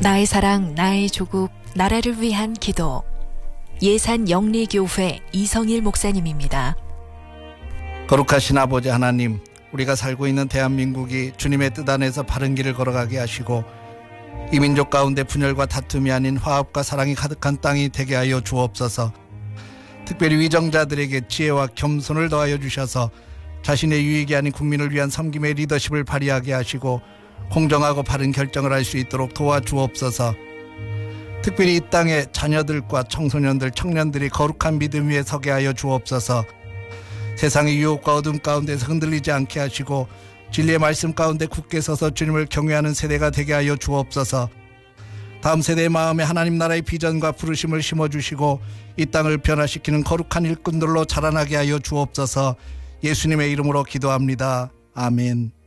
나의 사랑, 나의 조국, 나라를 위한 기도. 예산 영리교회 이성일 목사님입니다. 거룩하신 아버지 하나님, 우리가 살고 있는 대한민국이 주님의 뜻 안에서 바른 길을 걸어가게 하시고 이 민족 가운데 분열과 다툼이 아닌 화합과 사랑이 가득한 땅이 되게 하여 주옵소서. 특별히 위정자들에게 지혜와 겸손을 더하여 주셔서 자신의 유익이 아닌 국민을 위한 섬김의 리더십을 발휘하게 하시고 공정하고 바른 결정을 할 수 있도록 도와주옵소서. 특별히 이 땅의 자녀들과 청소년들, 청년들이 거룩한 믿음 위에 서게 하여 주옵소서. 세상의 유혹과 어둠 가운데서 흔들리지 않게 하시고 진리의 말씀 가운데 굳게 서서 주님을 경외하는 세대가 되게 하여 주옵소서. 다음 세대의 마음에 하나님 나라의 비전과 부르심을 심어주시고 이 땅을 변화시키는 거룩한 일꾼들로 자라나게 하여 주옵소서. 예수님의 이름으로 기도합니다. 아멘.